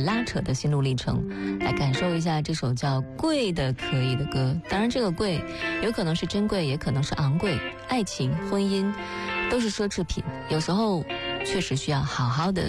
拉扯的心路历程，来感受一下这首叫《贵的可以》的歌。当然这个贵有可能是珍贵，也可能是昂贵，爱情婚姻都是奢侈品，有时候确实需要好好的